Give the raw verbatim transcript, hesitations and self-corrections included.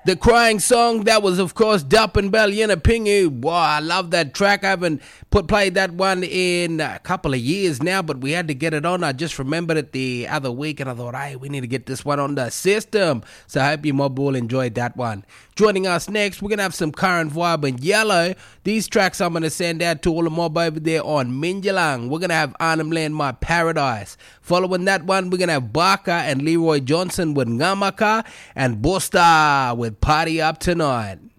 The Crying Song, that was of course Dup and Bell Pingu. Wow, I love that track. I haven't put played that one in a couple of years now, but we had to get it on. I just remembered it the other week and I thought, hey, we need to get this one on the system. So I hope you mob all enjoyed that one. Joining us next, we're going to have some current vibe and yellow. These tracks I'm going to send out to all the mob over there on Minjalang. We're going to have Arnhem Land, My Paradise. Following that one, we're going to have Barker and Leroy Johnson with Ngamaka and Bosta with Party Up Tonight.